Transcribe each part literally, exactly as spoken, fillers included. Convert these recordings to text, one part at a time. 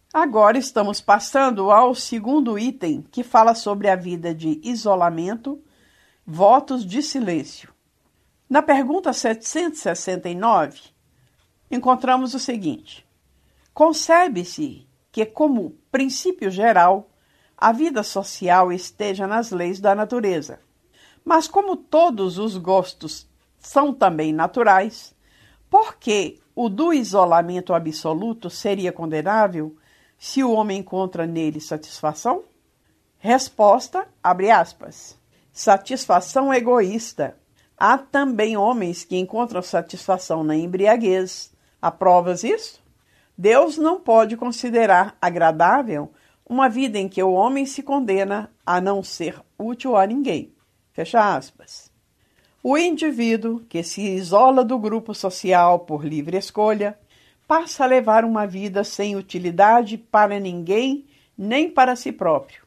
Agora estamos passando ao segundo item, que fala sobre a vida de isolamento, votos de silêncio. Na pergunta setecentos e sessenta e nove, encontramos o seguinte: concebe-se que, como princípio geral, a vida social esteja nas leis da natureza. Mas como todos os gostos são também naturais, por que o do isolamento absoluto seria condenável se o homem encontra nele satisfação? Resposta, abre aspas, satisfação egoísta. Há também homens que encontram satisfação na embriaguez. Aprovas isso? Deus não pode considerar agradável uma vida em que o homem se condena a não ser útil a ninguém. Fecha aspas. O indivíduo que se isola do grupo social por livre escolha passa a levar uma vida sem utilidade para ninguém nem para si próprio.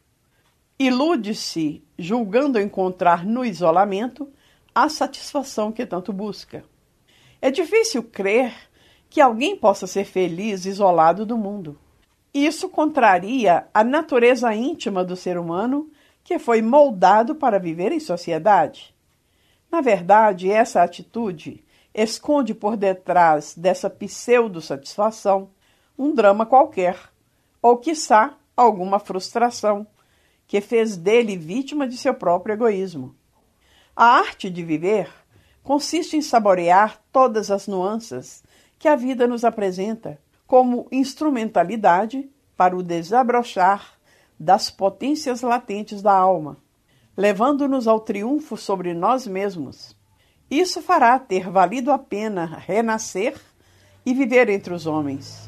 Ilude-se, julgando encontrar no isolamento a satisfação que tanto busca. É difícil crer que alguém possa ser feliz isolado do mundo. Isso contraria a natureza íntima do ser humano, que foi moldado para viver em sociedade. Na verdade, essa atitude esconde por detrás dessa pseudo-satisfação um drama qualquer, ou quiçá alguma frustração, que fez dele vítima de seu próprio egoísmo. A arte de viver consiste em saborear todas as nuances que a vida nos apresenta como instrumentalidade para o desabrochar das potências latentes da alma, levando-nos ao triunfo sobre nós mesmos. Isso fará ter valido a pena renascer e viver entre os homens.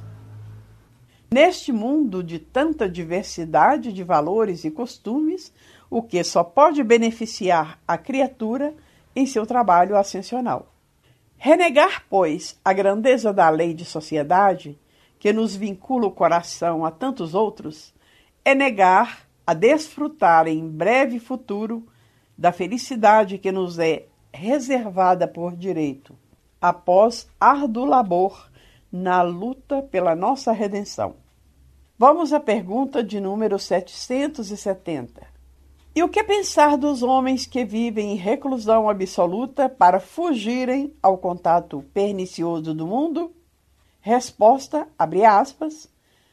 Neste mundo de tanta diversidade de valores e costumes, o que só pode beneficiar a criatura em seu trabalho ascensional. Renegar, pois, a grandeza da lei de sociedade, que nos vincula o coração a tantos outros, é negar a desfrutar em breve futuro da felicidade que nos é reservada por direito, após árduo labor na luta pela nossa redenção. Vamos à pergunta de número setecentos e setenta. E o que pensar dos homens que vivem em reclusão absoluta para fugirem ao contato pernicioso do mundo? Resposta, abre aspas,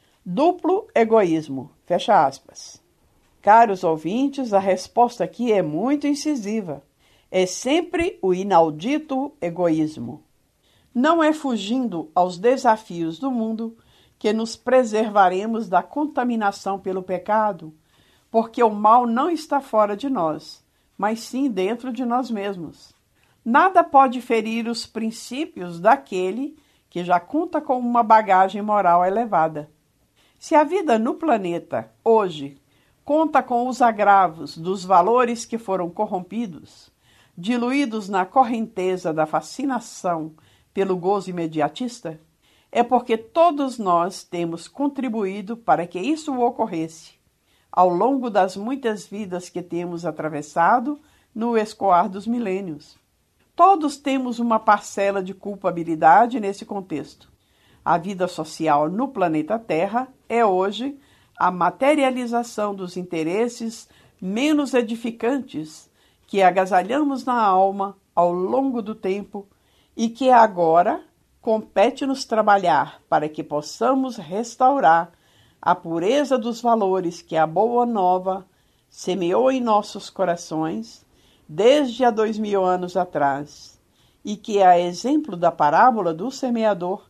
duplo egoísmo, fecha aspas. Caros ouvintes, a resposta aqui é muito incisiva. É sempre o inaudito egoísmo. Não é fugindo aos desafios do mundo que nos preservaremos da contaminação pelo pecado, porque o mal não está fora de nós, mas sim dentro de nós mesmos. Nada pode ferir os princípios daquele que já conta com uma bagagem moral elevada. Se a vida no planeta, hoje, conta com os agravos dos valores que foram corrompidos, diluídos na correnteza da fascinação pelo gozo imediatista, é porque todos nós temos contribuído para que isso ocorresse, ao longo das muitas vidas que temos atravessado no escoar dos milênios. Todos temos uma parcela de culpabilidade nesse contexto. A vida social no planeta Terra é hoje a materialização dos interesses menos edificantes que agasalhamos na alma ao longo do tempo e que agora compete-nos trabalhar para que possamos restaurar a pureza dos valores que a Boa Nova semeou em nossos corações desde há dois mil anos atrás, e que, a exemplo da parábola do semeador,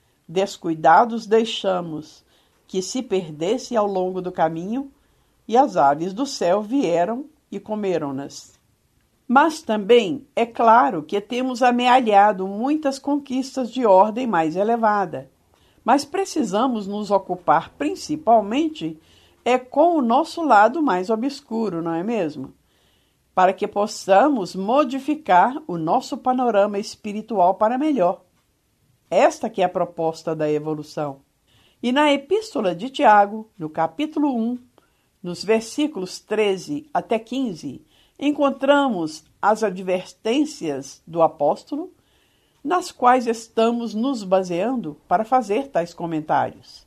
descuidados deixamos que se perdesse ao longo do caminho, e as aves do céu vieram e comeram-nas. Mas também é claro que temos amealhado muitas conquistas de ordem mais elevada, mas precisamos nos ocupar principalmente é com o nosso lado mais obscuro, não é mesmo? Para que possamos modificar o nosso panorama espiritual para melhor. Esta que é a proposta da evolução. E na Epístola de Tiago, no capítulo um, nos versículos treze até quinze, encontramos as advertências do apóstolo, nas quais estamos nos baseando para fazer tais comentários.